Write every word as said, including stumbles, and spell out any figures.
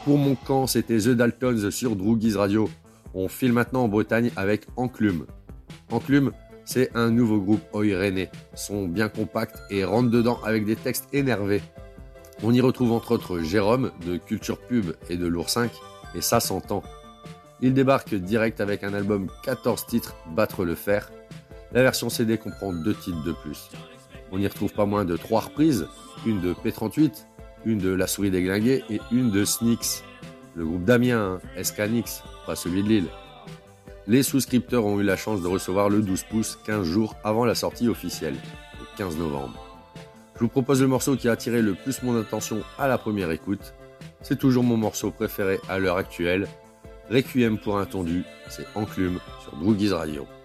Pour mon camp, c'était The Daltons sur Droogies Radio. On file maintenant en Bretagne avec Enclume. Enclume, c'est un nouveau groupe oi rennais. Son bien compact et rentre dedans avec des textes énervés. On y retrouve entre autres Jérôme de Culture Pub et de l'Oursinq, et ça s'entend. Il débarque direct avec un album quatorze titres, Battre le fer. La version C D comprend deux titres de plus. On y retrouve pas moins de trois reprises, une de P trente-huit, une de La Souris Déglinguée et une de Snicks. Le groupe d'Amiens, hein, S K Nix, pas celui de Lille. Les souscripteurs ont eu la chance de recevoir le douze pouces quinze jours avant la sortie officielle, le quinze novembre. Je vous propose le morceau qui a attiré le plus mon attention à la première écoute. C'est toujours mon morceau préféré à l'heure actuelle. Requiem pour un tondu, c'est Enclume sur Droogies Radio.